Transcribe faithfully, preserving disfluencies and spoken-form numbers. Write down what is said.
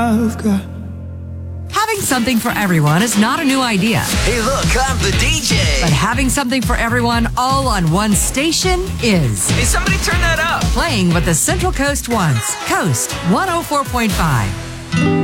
I've got. Having something for everyone is not a new idea. Hey, look, I'm the D J. But having something for everyone all on one station is. Hey, somebody turn that up. Playing what the Central Coast wants. Coast one oh four point five.